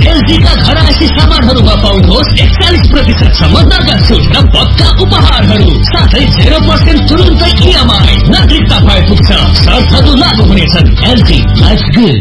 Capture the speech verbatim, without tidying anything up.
LG का घरायसी सामानहरूमा पाउनुहोस् एकचालिस प्रतिशत सम्म नगद छुट र पक्का उपहारहरू साथै जेरो पर्सेन्ट तुरुन्तै इएमआई। नागरिकता भए पुग्छ, शर्तहरू लागू हुनेछन्। LG life good.